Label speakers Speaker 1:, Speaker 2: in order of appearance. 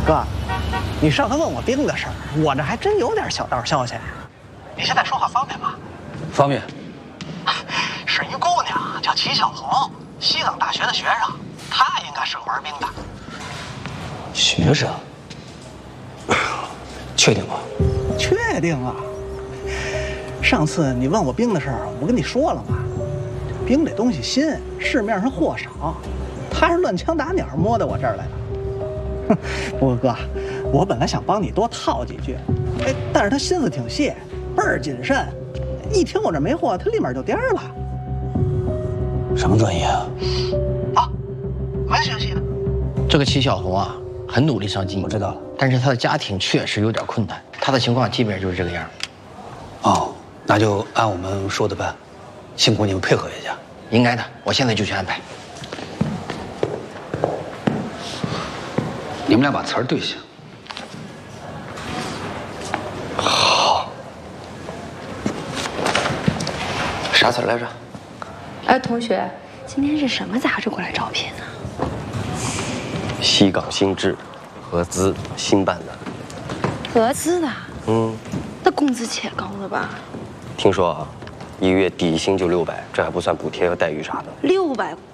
Speaker 1: 哥，你上次问我兵的事儿，我这还真有点小道消息。你现在说话方便吗？
Speaker 2: 方便。
Speaker 1: 是一姑娘，叫齐小红，西港大学的学生，她应该是个玩兵的。
Speaker 2: 学生？确定吗？
Speaker 1: 确定啊。上次你问我兵的事儿，我跟你说了嘛。兵这东西新，市面上货少，他是乱枪打鸟摸到我这儿来的。哼，不过哥，我本来想帮你多套几句，哎，但是他心思挺细，倍儿谨慎，一听我这没货，他立马就颠儿了。
Speaker 2: 什么专业啊？
Speaker 1: 啊，文学系的。
Speaker 3: 这个齐小红啊，很努力上进，
Speaker 2: 我知道了。
Speaker 3: 但是她的家庭确实有点困难，她的情况基本上就是这个样。
Speaker 2: 哦，那就按我们说的办，辛苦你们配合一下。
Speaker 3: 应该的，我现在就去安排。
Speaker 2: 你们俩把词儿对下。好。
Speaker 3: 啥词儿来着？
Speaker 4: 哎，同学，今天是什么杂志过来招聘呢？
Speaker 5: 西港新制，合资新办的。
Speaker 4: 合资的？
Speaker 5: 嗯，
Speaker 4: 那工资且高了吧？
Speaker 5: 听说啊，1个月底薪就600，这还不算补贴和待遇啥的。
Speaker 4: 600